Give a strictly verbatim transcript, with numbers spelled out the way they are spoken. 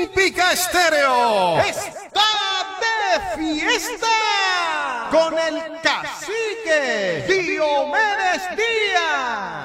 Olímpica Estéreo está de fiesta con el cacique Diomedes Díaz.